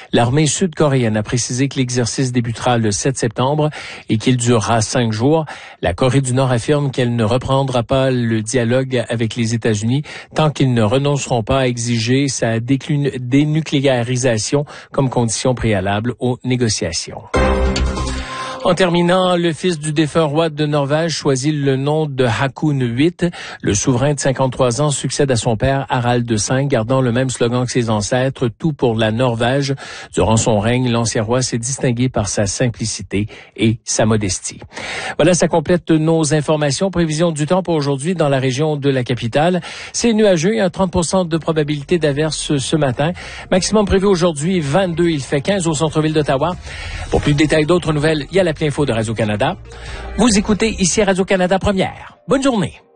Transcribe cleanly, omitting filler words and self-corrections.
L'armée sud-coréenne a précisé que l'exercice débutera le 7 septembre et qu'il durera 5 jours. La Corée du Nord affirme qu'elle ne reprendra pas le dialogue avec les États-Unis tant qu'ils ne renonceront pas à exiger sa dénucléarisation comme condition préalable aux négociations. En terminant, le fils du défunt roi de Norvège choisit le nom de Haakon VIII. Le souverain de 53 ans succède à son père Harald V, gardant le même slogan que ses ancêtres, tout pour la Norvège. Durant son règne, l'ancien roi s'est distingué par sa simplicité et sa modestie. Voilà, ça complète nos informations. Prévision du temps pour aujourd'hui dans la région de la capitale. C'est nuageux, il y a 30% de probabilité d'averse ce matin. Maximum prévu aujourd'hui, 22. Il fait 15 au centre-ville d'Ottawa. Pour plus de détails, d'autres nouvelles, il y a l'appli info de Radio-Canada. Vous écoutez ici Radio-Canada Première. Bonne journée.